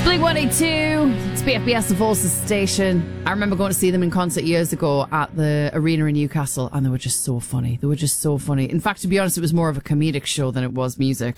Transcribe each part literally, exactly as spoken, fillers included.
Blink one eighty-two, it's B F B S, the Forces station. I remember going to see them in concert years ago at the arena in Newcastle, and they were just so funny. They were just so funny. In fact, to be honest, it was more of a comedic show than it was music.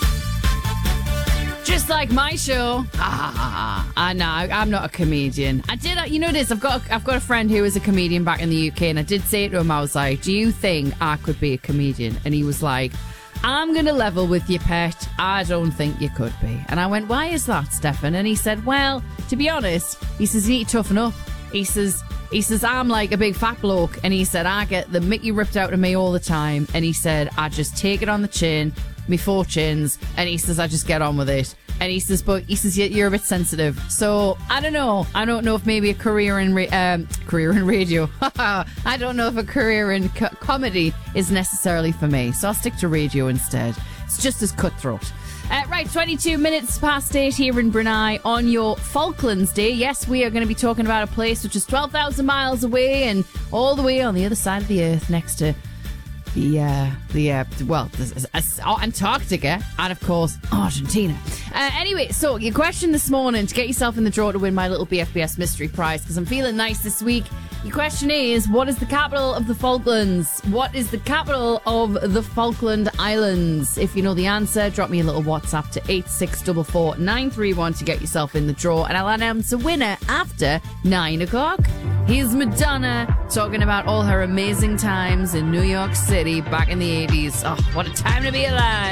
Just like my show. Ah, I know, I'm not a comedian. I did, you know this, I've got, a, I've got a friend who is a comedian back in the U K, and I did say to him, I was like, do you think I could be a comedian? And he was like, I'm going to level with you, pet. I don't think you could be. And I went, why is that, Stefan? And he said, well, to be honest, he says, you need to toughen up. He says, he says, I'm like a big fat bloke. And he said, I get the Mickey ripped out of me all the time. And he said, I just take it on the chin, me four chins. And he says, I just get on with it. And he says, but he says, you're a bit sensitive. So I don't know. I don't know if maybe a career in ra- um, career in radio. I don't know if a career in co- comedy is necessarily for me. So I'll stick to radio instead. It's just as cutthroat. Uh, right, twenty-two minutes past eight here in Brunei on your Falklands Day. Yes, we are going to be talking about a place which is twelve thousand miles away and all the way on the other side of the earth next to the, uh, the uh, well, uh, Antarctica and, of course, Argentina. Uh, anyway, so your question this morning to get yourself in the draw to win my little B F B S mystery prize, because I'm feeling nice this week. Your question is, what is the capital of the Falklands? What is the capital of the Falkland Islands? If you know the answer, drop me a little WhatsApp to eight six four four nine three one to get yourself in the draw, and I'll announce a winner after nine o'clock. Here's Madonna talking about all her amazing times in New York City back in the eighties. Oh, what a time to be alive.